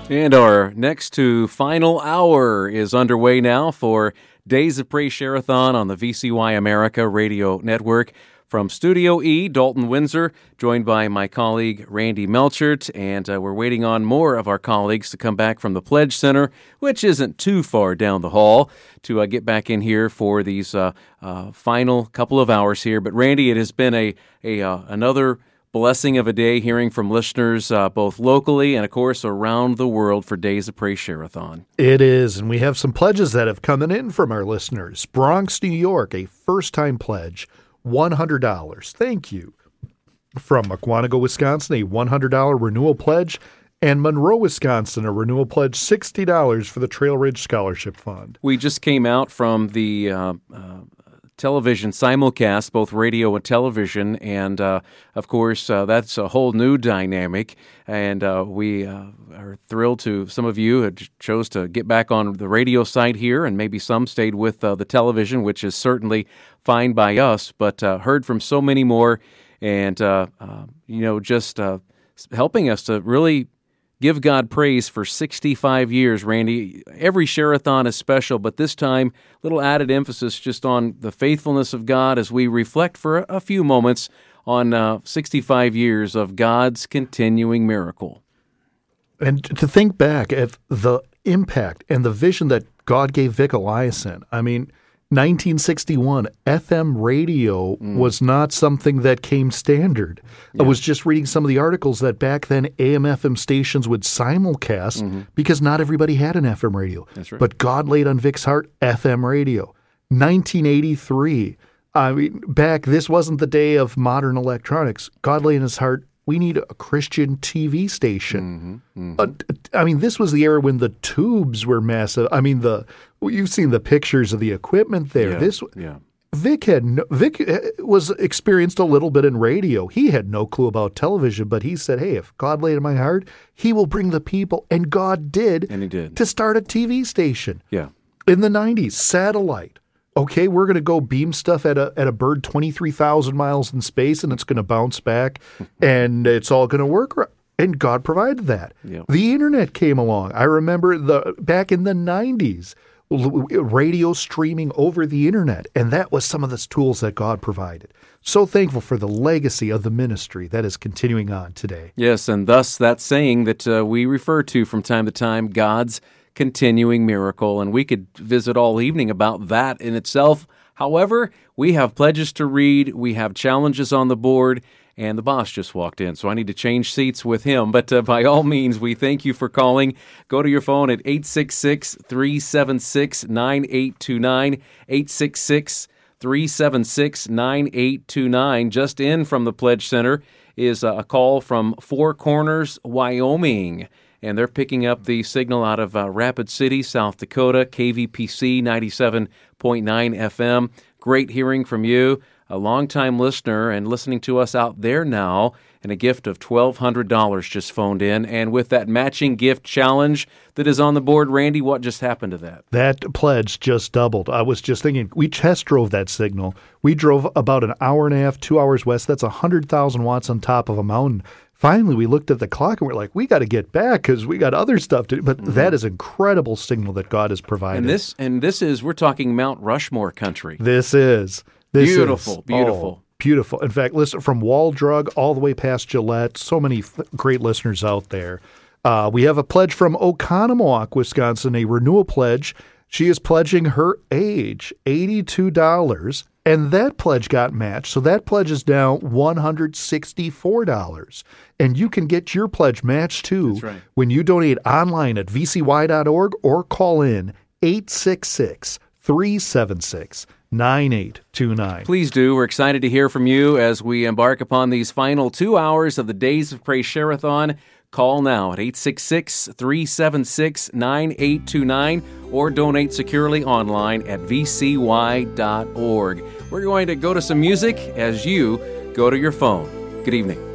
And our next to final hour is underway now for Days of Praise Share-a-thon on the VCY America Radio Network. From Studio E, Dalton Windsor, joined by my colleague Randy Melchert, and we're waiting on more of our colleagues to come back from the Pledge Center, which isn't too far down the hall, to get back in here for these final couple of hours here. But Randy, it has been another blessing of a day hearing from listeners both locally and, of course, around the world for Days of Praise Share-a-thon. It is, and we have some pledges that have come in from our listeners. Bronx, New York, a first-time pledge, $100. Thank you. From Mukwonago, Wisconsin, a $100 renewal pledge, and Monroe, Wisconsin, a renewal pledge, $60 for the Trail Ridge Scholarship Fund. We just came out from the television simulcast, both radio and television, and of course that's a whole new dynamic, and we are thrilled to, some of you chose to get back on the radio side here, and maybe some stayed with the television, which is certainly fine by us, but heard from so many more, and just helping us to really give God praise for 65 years, Randy. Every Share-a-thon is special, but this time, little added emphasis just on the faithfulness of God as we reflect for a few moments on 65 years of God's continuing miracle. And to think back at the impact and the vision that God gave Vic Eliason. I mean, 1961, FM radio was not something that came standard. Yeah. I was just reading some of the articles that back then AM/FM stations would simulcast because not everybody had an FM radio. That's right. But God laid on Vic's heart FM radio. 1983, I mean, this wasn't the day of modern electronics. God laid in his heart, we need a Christian TV station. I mean, this was the era when the tubes were massive. I mean, you've seen the pictures of the equipment there. Vic was experienced a little bit in radio. He had no clue about television, but he said, hey, if God laid in my heart, he will bring the people. And God did. And he did. To start a TV station. Yeah. In the 90s, satellite. Okay, we're going to go beam stuff at a bird 23,000 miles in space, and it's going to bounce back, and it's all going to work. And God provided that. Yep. The internet came along. I remember back in the 90s, radio streaming over the internet, and that was some of the tools that God provided. So thankful for the legacy of the ministry that is continuing on today. Yes, and thus that saying that we refer to from time to time, God's continuing miracle, and we could visit all evening about that in itself. However, we have pledges to read, we have challenges on the board, and the boss just walked in, so I need to change seats with him. But by all means, we thank you for calling. Go to your phone at 866-376-9829, 866-376-9829. Just in from the Pledge Center is a call from Four Corners, Wyoming. And they're picking up the signal out of Rapid City, South Dakota, KVPC 97.9 FM. Great hearing from you, a longtime listener, and listening to us out there now, and a gift of $1,200 just phoned in. And with that matching gift challenge that is on the board, Randy, what just happened to that? That pledge just doubled. I was just thinking, we test drove that signal. We drove about an hour and a half, 2 hours west. That's 100,000 watts on top of a mountain. Finally, we looked at the clock and we're like, we got to get back because we got other stuff to do. But that is incredible signal that God has provided. And this is, we're talking Mount Rushmore country. This is. Beautiful. Oh, beautiful. In fact, listen, from Wall Drug all the way past Gillette, so many great listeners out there. We have a pledge from Oconomowoc, Wisconsin, a renewal pledge. She is pledging her age, $82. And that pledge got matched. So that pledge is now $164. And you can get your pledge matched too when you donate online at vcy.org or call in 866-376-9829. Please do. We're excited to hear from you as we embark upon these final 2 hours of the Days of Praise Share-a-thon. Call now at 866-376-9829 or donate securely online at vcy.org. We're going to go to some music as you go to your phone. Good evening.